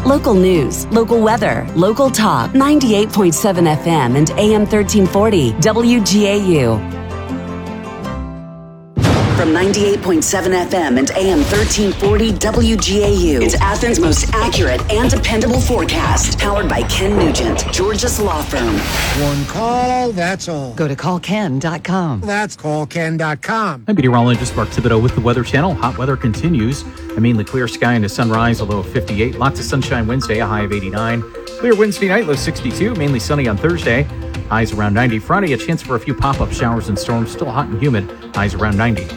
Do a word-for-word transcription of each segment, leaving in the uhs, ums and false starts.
Local news, local weather, local talk. ninety-eight point seven F M and A M thirteen forty W G A U. From ninety-eight point seven F M and A M thirteen forty W G A U. It's Athens' most accurate and dependable forecast. Powered by Ken Nugent, Georgia's law firm. One call, that's all. Go to call ken dot com. That's call ken dot com. I'm meteorologist Mark Thibodeau with the Weather Channel. Hot weather continues. A mainly clear sky into sunrise, a low of fifty-eight. Lots of sunshine Wednesday, a high of eighty-nine. Clear Wednesday night, low sixty-two. Mainly sunny on Thursday. Highs around ninety. Friday, a chance for a few pop-up showers and storms. Still hot and humid. Highs around ninety.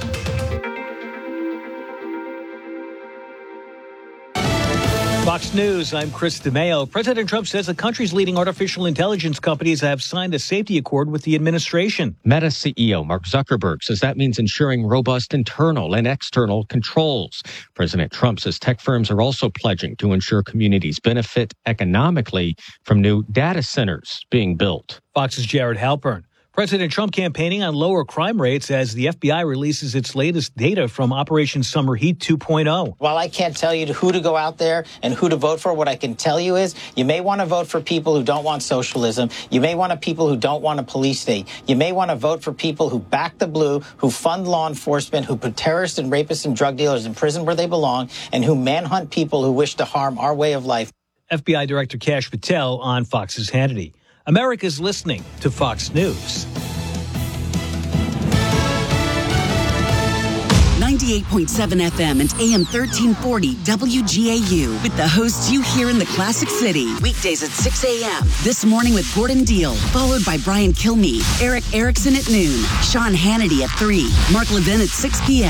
Fox News, I'm Chris DeMeo. President Trump says the country's leading artificial intelligence companies have signed a safety accord with the administration. Meta C E O Mark Zuckerberg says that means ensuring robust internal and external controls. President Trump says tech firms are also pledging to ensure communities benefit economically from new data centers being built. Fox's Jared Halpern. President Trump campaigning on lower crime rates as the F B I releases its latest data from Operation Summer Heat two point oh. While I can't tell you who to go out there and who to vote for, what I can tell you is you may want to vote for people who don't want socialism. You may want to people who don't want a police state. You may want to vote for people who back the blue, who fund law enforcement, who put terrorists and rapists and drug dealers in prison where they belong, and who manhunt people who wish to harm our way of life. F B I Director Kash Patel on Fox's Hannity. America's listening to Fox News. ninety-eight point seven F M and A M thirteen forty W G A U with the hosts you hear in the Classic City. Weekdays at six a.m. This morning with Gordon Deal, followed by Brian Kilmeade, Eric Erickson at noon, Sean Hannity at three, Mark Levin at six p.m.